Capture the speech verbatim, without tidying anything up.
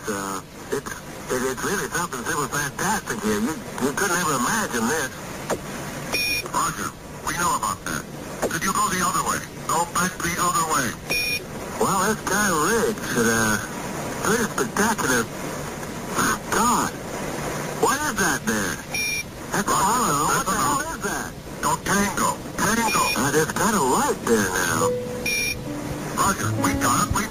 uh, it's, it, it's really something super fantastic here. You, you couldn't ever imagine this. Roger, we know about that. Could you go the other way? Go back the other way. Well, this guy Riggs, uh, pretty spectacular. God, what is that there? That's Roger, all I know. What that's the hell enough. is that? Go tango. Tango. Uh, there's kind of light there now. Roger, we got it. We